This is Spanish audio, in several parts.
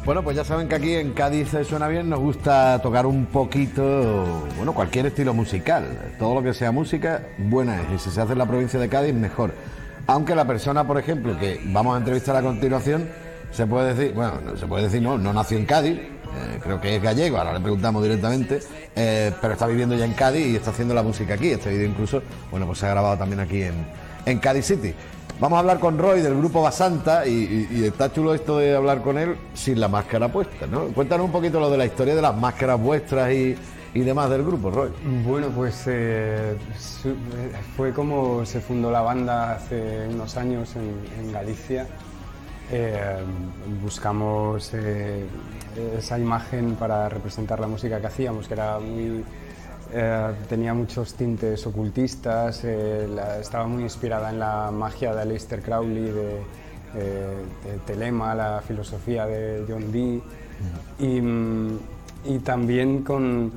Bueno, pues ya saben que aquí en Cádiz Suena Bien nos gusta tocar un poquito, bueno, cualquier estilo musical. Todo lo que sea música, buena es. Y si se hace en la provincia de Cádiz, mejor. Aunque la persona, por ejemplo, que vamos a entrevistar a continuación, se puede decir, bueno, se puede decir no nació en Cádiz, creo que es gallego, ahora le preguntamos directamente, pero está viviendo ya en Cádiz y está haciendo la música aquí. Este vídeo incluso, bueno, pues se ha grabado también aquí en Cádiz City. Vamos a hablar con Roy del grupo Basanta y está chulo esto de hablar con él sin la máscara puesta, ¿no? Cuéntanos un poquito lo de la historia de las máscaras vuestras y demás del grupo, Roy. Bueno, pues fue como se fundó la banda hace unos años en Galicia. Buscamos esa imagen para representar la música que hacíamos, que era muy... tenía muchos tintes ocultistas, estaba muy inspirada en la magia de Aleister Crowley, de Telema, la filosofía de John Dee, y también con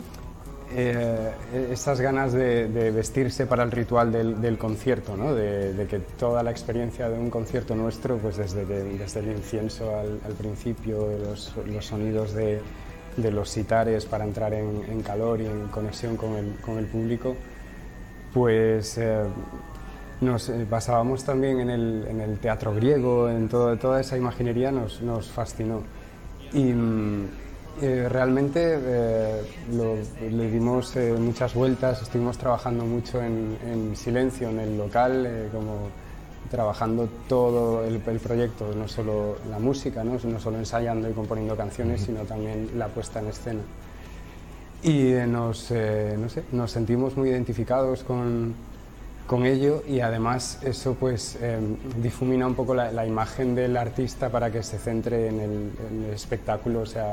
esas ganas de vestirse para el ritual del concierto, ¿no? de que toda la experiencia de un concierto nuestro, pues desde el incienso al principio, los sonidos de los sitares para entrar en calor y en conexión con el público, pues nos basábamos también en el teatro griego, en toda esa imaginería nos fascinó. Y realmente le dimos muchas vueltas, estuvimos trabajando mucho en silencio en el local, como trabajando todo el proyecto, no solo la música, no solo ensayando y componiendo canciones, sino también la puesta en escena. Y nos sentimos muy identificados con ello, y además eso pues difumina un poco la imagen del artista para que se centre en el espectáculo, o sea,